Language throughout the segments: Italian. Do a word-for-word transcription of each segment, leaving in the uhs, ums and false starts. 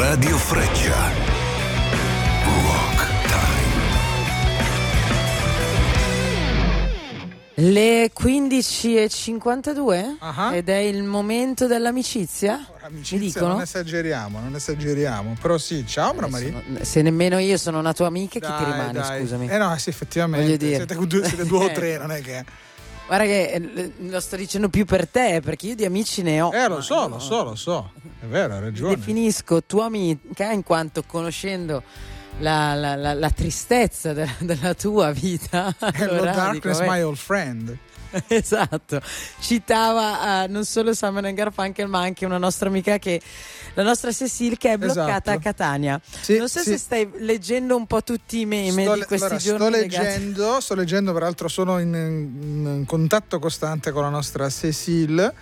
Radio Freccia. Rock Time. Le quindici e cinquantadue uh-huh. ed è il momento dell'amicizia. Amicizia, mi dicono? non esageriamo, non esageriamo. Però sì, ciao Mara Maria. Se nemmeno io sono una tua amica, dai, chi ti rimane, dai. scusami? Eh no, sì, effettivamente. Voglio dire. Siete due, siete due o tre, non è che. Guarda che lo sto dicendo più per te, perché io di amici ne ho. Eh, lo so, io lo so, lo so. È vero, hai ragione. Mi definisco tua amica in quanto, conoscendo la, la, la, la tristezza de, della tua vita. Hello allora, darkness, dico, my old friend. Esatto, citava uh, non solo Simon and Garfunkel ma anche una nostra amica, che la nostra Cecile, che è bloccata esatto. a Catania. Sì, non so sì. se stai leggendo un po' tutti i meme sto, di questi allora, giorni. sto legati... leggendo, sto leggendo, peraltro sono in, in contatto costante con la nostra Cecile.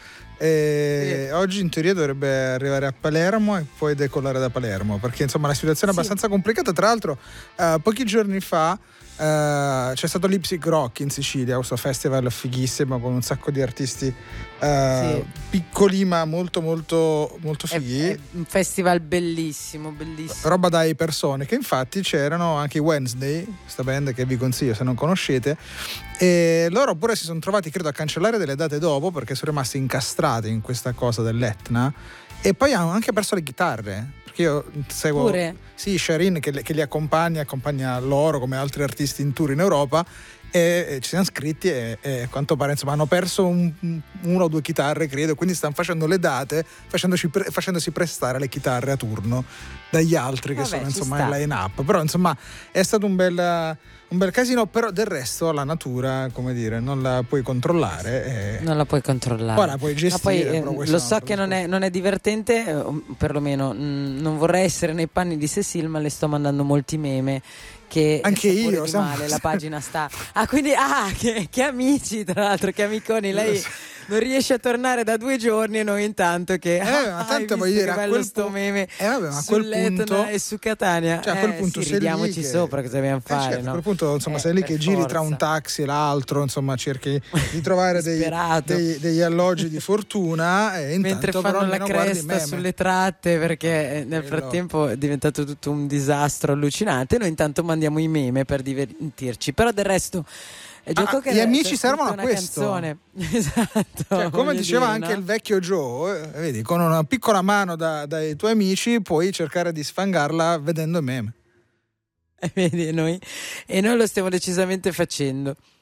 E sì. Oggi in teoria dovrebbe arrivare a Palermo e poi decollare da Palermo, perché insomma la situazione è sì. abbastanza complicata. Tra l'altro uh, pochi giorni fa Uh, c'è stato l'Ipsic Rock in Sicilia, questo festival fighissimo con un sacco di artisti uh, sì. piccoli ma molto molto molto fighi. È, è un festival bellissimo, bellissimo. Roba dai persone, che infatti c'erano anche i Wednesday, questa band che vi consiglio se non conoscete, e loro pure si sono trovati credo a cancellare delle date dopo perché sono rimasti incastrati in questa cosa dell'Etna, e poi hanno anche perso le chitarre. Io seguo Pure? Sì, Sharin che, che li accompagna, accompagna loro come altri artisti in tour in Europa, e, e ci siamo scritti e, e a quanto pare insomma hanno perso un, una o due chitarre credo, quindi stanno facendo le date facendoci, facendosi prestare le chitarre a turno dagli altri che Vabbè, sono insomma in line up. Però insomma è stato un bel un bel casino, però del resto la natura, come dire, non la puoi controllare e... non la puoi controllare, poi la puoi gestire. Ma poi, eh, lo so che non è, non è divertente, eh, perlomeno mh, non vorrei essere nei panni di Cecile, ma le sto mandando molti meme che anche io di siamo... male, la pagina sta ah quindi ah che, che amici, tra l'altro, che amiconi. Lei non riesce a tornare da due giorni e noi intanto che eh, ma tanto voglio dire, a quel sto pu- meme eh, vabbè, ma a quel punto e su Catania, cioè a quel punto eh, sì, sei ridiamoci lì che... sopra, cosa dobbiamo fare, eh, certo, no? a quel punto insomma eh, sei lì che giri forza. tra un taxi e l'altro, insomma cerchi di trovare dei, dei, degli alloggi di fortuna e intanto mentre però fanno la cresta sulle tratte, perché nel Quello. frattempo è diventato tutto un disastro allucinante. Noi intanto mandiamo i meme per divertirci, però del resto Ah, che gli amici servono a questo. Canzone. Esatto. Cioè, come diceva dire, anche no? il vecchio Joe, eh, vedi, con una piccola mano da, dai tuoi amici puoi cercare di sfangarla vedendo meme. E vedi, noi, e noi lo stiamo decisamente facendo.